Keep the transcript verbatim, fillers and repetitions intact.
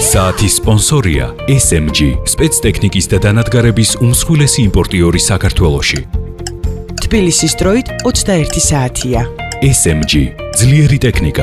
საათის სპონსორია ეს ემ ჯი, სპეცტექნიკის და დანადგარების უმსხვილესი იმპორტიორი საქართველოში. თბილისის დროით ოცდაერთი საათია. ეს ემ ჯი, ძლიერი ტექნიკა.